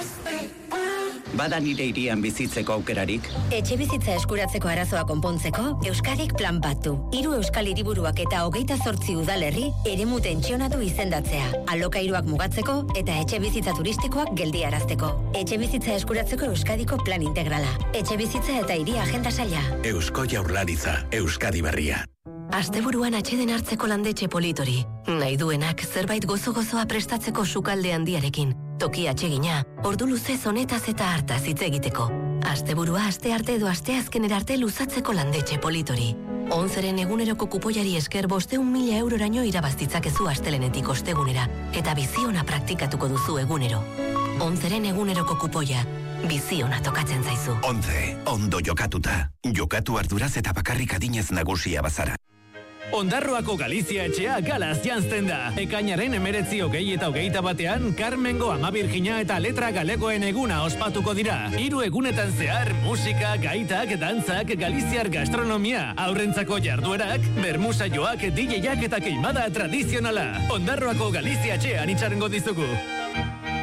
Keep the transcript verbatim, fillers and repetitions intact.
Bada nire hirian bizitzeko aukerarik? Etxe bizitza eskuratzeko arazoa konpontzeko, Euskadik plan bat du. Hiru euskal hiriburuak eta hogeita zortzi udalerri eremu tentsionatu izendatzea. Alokairuak mugatzeko eta etxe bizitza turistikoak geldiarazteko. Etxe bizitza eskuratzeko Euskadiko plan integrala. Etxe bizitza eta hiri agenda saila. Eusko Jaurlaritza, Euskadi berria. Asteburuan atxeden hartzeko landetxe politori. Nahi duenak zerbait gozo-gozoa prestatzeko sukalde handiarekin. Toki atsegina, ordu luzez honetaz eta hartaz hitz egiteko. Asteburua aste arte edo asteazkenera arte luzatzeko landetxe politori. Onzeren eguneroko kupoiari esker bosteun mila euroraino irabaztitzakezu astelenetik ostegunera, eta biziona praktikatuko duzu egunero. Onzeren eguneroko kupoia, biziona tokatzen zaizu. Onze, ondo jokatuta. Jokatu arduraz eta bakarrik adinez nagusia bazara. Ondarroako Galizia etxea galaz janzten da. Ekainaren emeretzi hogei eta hogeita batean, Carmengo Ama Birjina eta Letra Galegoen eguna ospatuko dira. Hiru egunetan zehar, musika, gaitak, dantzak, galiziar gastronomia, aurrentzako jarduerak, bermusaioak, D J-ak eta keimada tradizionala. Ondarroako Galizia etxean itxarengo dizugu.